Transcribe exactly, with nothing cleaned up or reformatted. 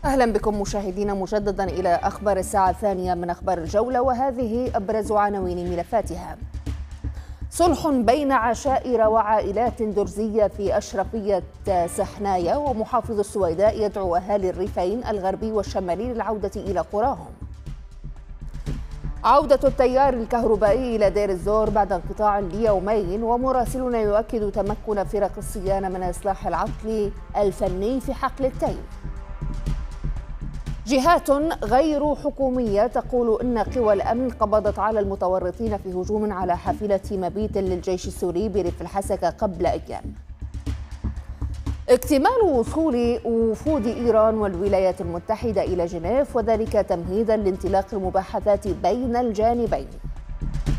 أهلا بكم مشاهدينا مجددا إلى أخبار الساعة الثانية من أخبار الجولة، وهذه أبرز عناوين ملفاتها. صلح بين عشائر وعائلات درزية في أشرفية سحنايا، ومحافظ السويداء يدعو أهالي الريفين الغربي والشمالي للعودة إلى قراهم. عودة التيار الكهربائي إلى دير الزور بعد انقطاع ليومين، ومراسلنا يؤكد تمكن فرق الصيانة من إصلاح العطل الفني في حقل التيل. جهات غير حكومية تقول إن قوى الأمن قبضت على المتورطين في هجوم على حافلة مبيت للجيش السوري بريف الحسكة قبل أيام. اكتمال وصول وفود إيران والولايات المتحدة إلى جنيف، وذلك تمهيدا لانطلاق المباحثات بين الجانبين.